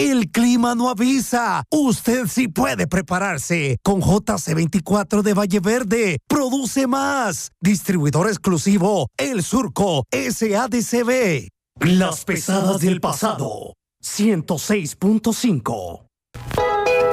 El clima no avisa. Usted sí puede prepararse. Con JC24 de Valle Verde. Produce más. Distribuidor exclusivo. El Surco SADCB. Las pesadas del pasado. 106.5.